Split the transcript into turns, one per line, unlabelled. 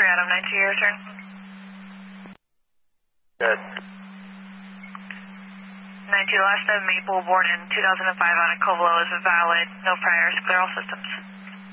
Adam 92, your return.
Good.
92, last Maple born in 2005 on a Covelo is valid. No priors. Clear all systems.